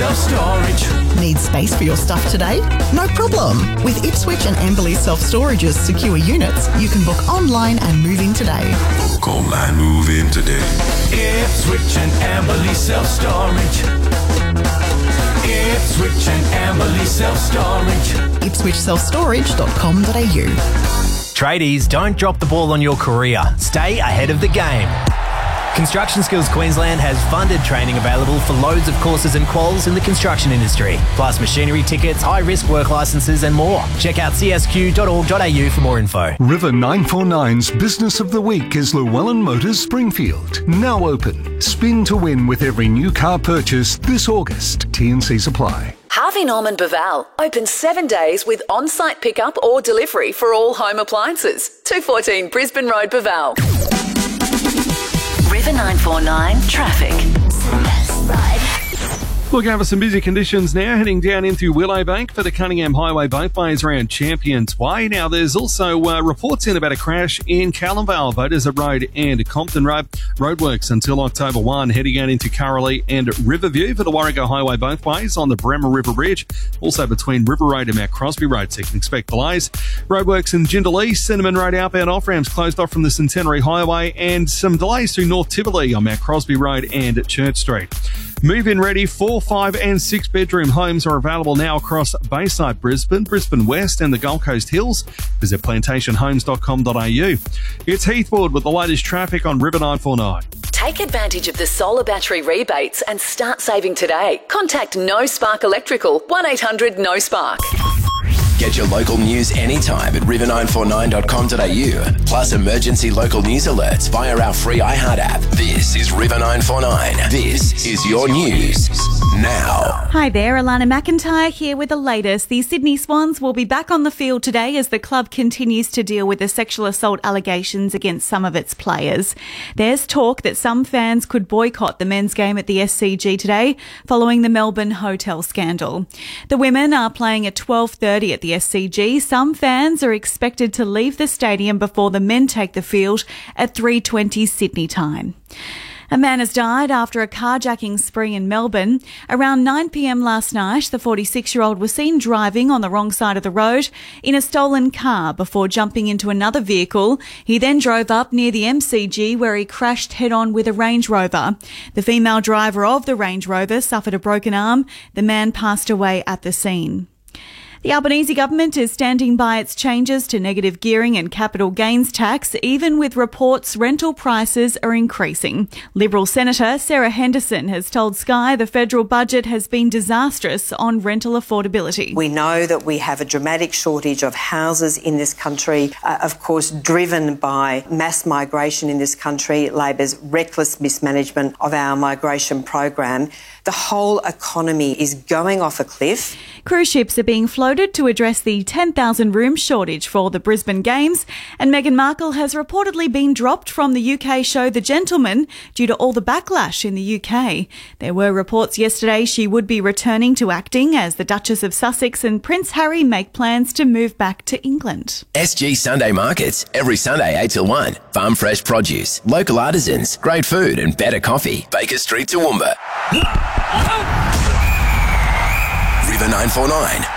Self-Storage. Need space for your stuff today? No problem. With Ipswich and Amberley Self-Storage's secure units, you can book online and move in today. Book online, move in today. Ipswich and Amberley Self-Storage. Ipswich and Amberley Self-Storage. IpswichSelfStorage.com.au. Tradies, don't drop the ball on your career. Stay ahead of the game. Construction Skills Queensland has funded training available for loads of courses and quals in the construction industry, plus machinery tickets, high-risk work licences and more. Check out csq.org.au for more info. River 949's Business of the Week is Llewellyn Motors Springfield. Now open. Spin to win with every new car purchase this August. T&Cs apply. Harvey Norman Baval, open 7 days with on-site pickup or delivery for all home appliances. 214 Brisbane Road, Baval. River 949 traffic. Looking over some busy conditions now, heading down into Willowbank for the Cunningham Highway both ways around Champions Way. Now, there's also reports in about a crash in Callumvale, Beaudesert Road and Compton Road. Roadworks until October 1, heading out into Curraleigh and Riverview for the Warrego Highway both ways on the Bremer River Bridge. Also between River Road and Mount Crosby Road, so you can expect delays. Roadworks in Jindal East, Cinnamon Road outbound off-ramps closed off from the Centenary Highway, and some delays through North Tivoli on Mount Crosby Road and Church Street. Move-in ready 4, 5 and 6 bedroom homes are available now across Bayside Brisbane, Brisbane West and the Gold Coast Hills. Visit plantationhomes.com.au. It's Heathwood with the latest traffic on River 949. Take advantage of the solar battery rebates and start saving today. Contact No Spark Electrical, 1800-NO-SPARK. Get your local news anytime at river949.com.au. Plus emergency local news alerts via our free iHeart app. This is River 949. This is your news now. Hi there, Alana McIntyre here with the latest. The Sydney Swans will be back on the field today as the club continues to deal with the sexual assault allegations against some of its players. There's talk that some fans could boycott the men's game at the SCG today following the Melbourne hotel scandal. The women are playing at 12:30 at the SCG. Some fans are expected to leave the stadium before the men take the field at 3:20 Sydney time. A man has died after a carjacking spree in Melbourne. Around 9 p.m. last night, the 46-year-old was seen driving on the wrong side of the road in a stolen car before jumping into another vehicle. He then drove up near the MCG where he crashed head-on with a Range Rover. The female driver of the Range Rover suffered a broken arm. The man passed away at the scene. The Albanese government is standing by its changes to negative gearing and capital gains tax, even with reports rental prices are increasing. Liberal Senator Sarah Henderson has told Sky the federal budget has been disastrous on rental affordability. We know that we have a dramatic shortage of houses in this country, of course driven by mass migration in this country, Labor's reckless mismanagement of our migration program. The whole economy is going off a cliff. Cruise ships are being floated to address the 10,000 room shortage for the Brisbane Games, and Meghan Markle has reportedly been dropped from the UK show The Gentleman due to all the backlash in the UK. There were reports yesterday she would be returning to acting as the Duchess of Sussex and Prince Harry make plans to move back to England. SG Sunday Markets, every Sunday 8 till 1. Farm fresh produce, local artisans, great food and better coffee. Baker Street, Toowoomba. River 949.